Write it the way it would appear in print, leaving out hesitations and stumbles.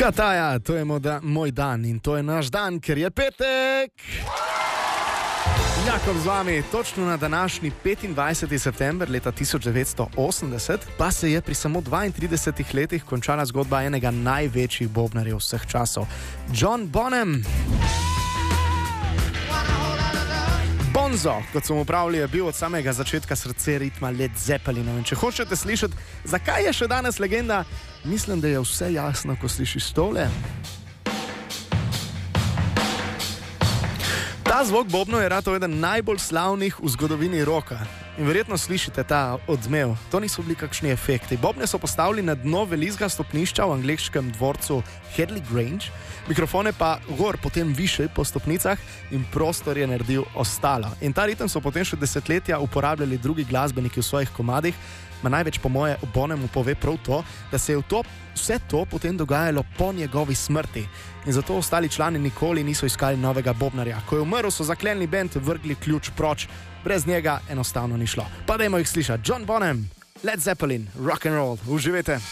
Kataja, to je moj dan in to je naš dan, ker je petek. Jakob z vami, točno na današnji 25. september leta 1980, pa se je pri samo 32 letih končala zgodba enega največjih bobnarjev vseh časov. John Bonham. Bonzo, kot smo pravili, je bil od samega začetka srce ritma Led Zeppelinov. In če hočete slišati, zakaj je še danes legenda, mislim, da je vse jasno, ko slišiš tole. Ta zvok bobnov je ratov eden najbolj slavnih v zgodovini roka. In verjetno slišite ta odzmev. To niso bili kakšni efekti. Bobne so postavili na dno velizga stopnišča v angleškem dvorcu Headley Grange, mikrofone pa gor, potem više po stopnicah in prostor je naredil ostalo. In ta ritem so potem še desetletja uporabljali drugi glasbeniki v svojih komadih, ma največ po moje o Bonhamu pove prav to, da se je vse to potem dogajalo po njegovi smrti. In zato ostali člani nikoli niso iskali novega bobnarja. Ko je umrl, so zaklenili bend, vrgli ključ proč. Brez njega enostavno ni šlo. Pa dajmo jih slišati. John Bonham, Led Zeppelin, rock and roll. Uživajte.